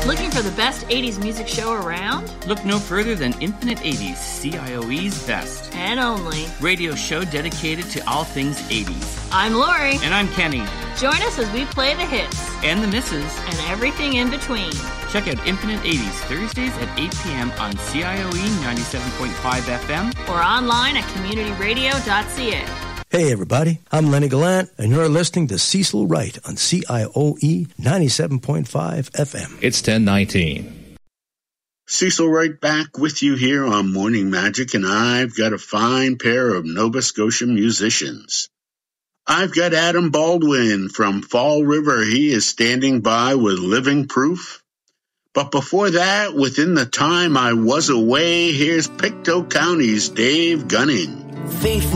Looking for the best 80s music show around? Look no further than Infinite 80s, CIOE's best. And only. Radio show dedicated to all things 80s. I'm Lori. And I'm Kenny. Join us as we play the hits. And the misses. And everything in between. Check out Infinite 80s Thursdays at 8 p.m. on CIOE 97.5 FM. Or online at communityradio.ca. Hey everybody, I'm Lenny Gallant, and you're listening to Cecil Wright on CIOE 97.5 FM. It's 10:19. Cecil Wright back with you here on Morning Magic, and I've got a fine pair of Nova Scotia musicians. I've got Adam Baldwin from Fall River. He is standing by with Living Proof. But before that, within the time I was away, here's Pictou County's Dave Gunning. Faithful